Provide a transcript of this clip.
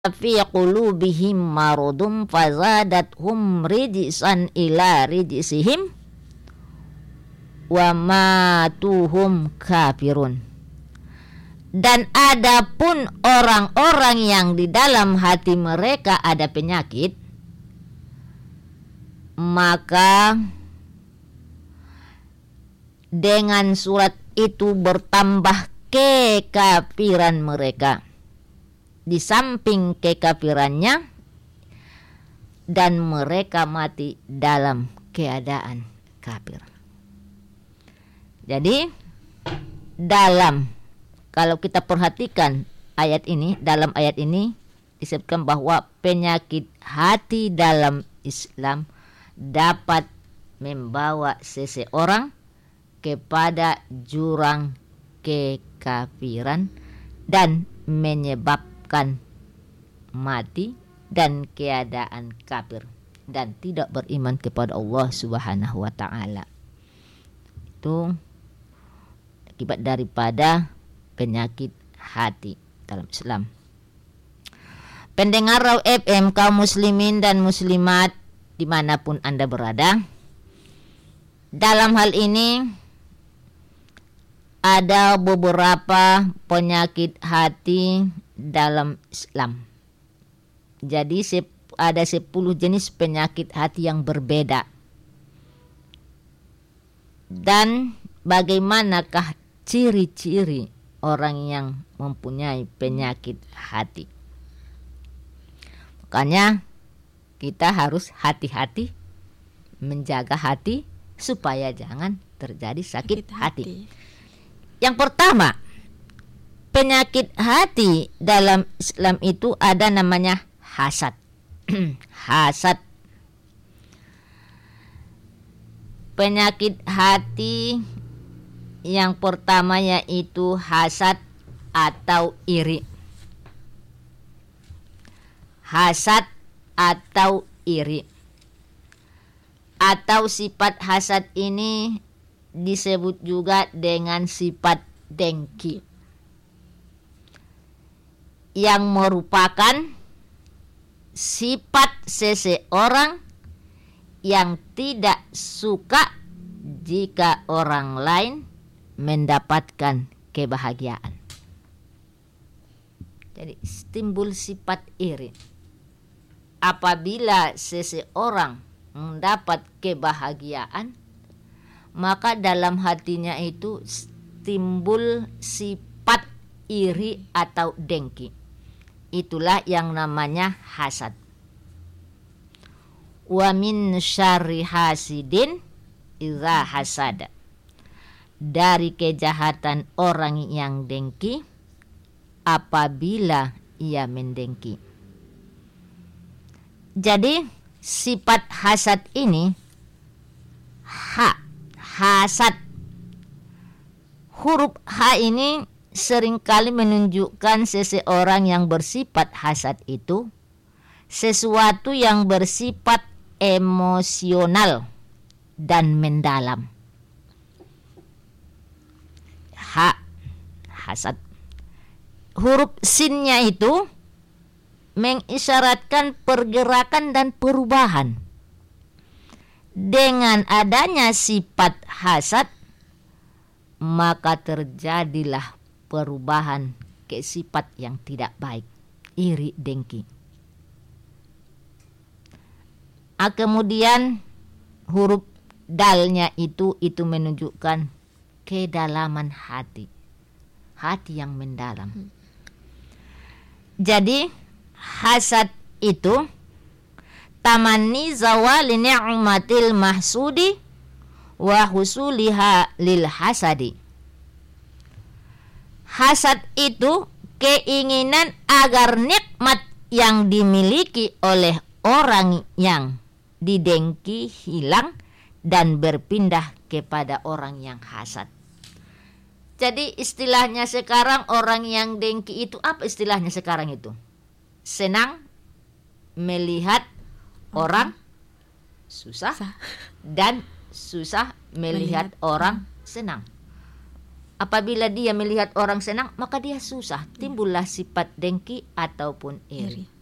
fi qulubihim maradun fazadathum rijsan ila rijsihim wa matuhum kafirun. Dan adapun orang-orang yang di dalam hati mereka ada penyakit, maka dengan surat itu bertambah kekafiran mereka. Di samping kekafirannya, dan mereka mati dalam keadaan kafir. Jadi kalau kita perhatikan ayat ini, dalam ayat ini disebutkan bahwa penyakit hati dalam Islam dapat membawa seseorang kepada jurang kekafiran dan menyebabkan mati dan keadaan kafir dan tidak beriman kepada Allah Subhanahu wa taala. Itu akibat daripada penyakit hati dalam Islam. Pendengar Raw FM, kaum muslimin dan muslimat dimanapun Anda berada, dalam hal ini ada beberapa penyakit hati dalam Islam. Jadi ada 10 jenis penyakit hati yang berbeda. Dan bagaimanakah ciri-ciri orang yang mempunyai penyakit hati? Makanya kita harus hati-hati menjaga hati supaya jangan terjadi sakit hati. Yang pertama, penyakit hati dalam Islam itu ada namanya hasad. Hasad. Penyakit hati yang pertama yaitu hasad atau iri. Hasad atau iri. Atau sifat hasad ini disebut juga dengan sifat dengki, yang merupakan sifat seseorang yang tidak suka jika orang lain mendapatkan kebahagiaan. Jadi timbul sifat iri apabila seseorang mendapat kebahagiaan, maka dalam hatinya itu timbul sifat iri atau dengki. Itulah yang namanya hasad. Wa min syarri hasidin idza hasada. Dari kejahatan orang yang dengki apabila ia mendengki. Jadi sifat hasad ini hasad. Huruf H ini seringkali menunjukkan seseorang yang bersifat hasad itu sesuatu yang bersifat emosional dan mendalam. Hasad. Huruf sinnya itu mengisyaratkan pergerakan dan perubahan. Dengan adanya sifat hasad, maka terjadilah perubahan ke sifat yang tidak baik, iri, dengki. Kemudian huruf dalnya itu menunjukkan kedalaman hati yang mendalam. Jadi hasad itu tamanni zawali ni'matil mahsudi wa husuliha lil hasadi. Hasad itu keinginan agar nikmat yang dimiliki oleh orang yang didengki hilang dan berpindah kepada orang yang hasad. Jadi istilahnya sekarang orang yang dengki itu apa istilahnya sekarang itu? Senang melihat orang susah dan susah melihat orang senang. Apabila dia melihat orang senang, maka dia susah. Timbullah sifat dengki ataupun iri.